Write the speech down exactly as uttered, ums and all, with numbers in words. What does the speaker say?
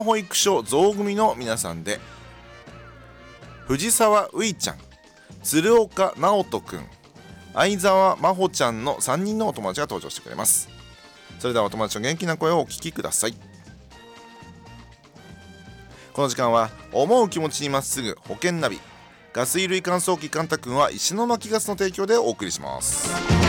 保育所ゾウ組の皆さんで、藤沢ういちゃん、鶴岡直人くん、相沢真帆ちゃんのさんにんのお友達が登場してくれます。それではお友達の元気な声をお聞きください。この時間は思う気持ちにまっすぐ保険ナビ、ガス衣類乾燥機カンタ君は石巻ガスの提供でお送りします。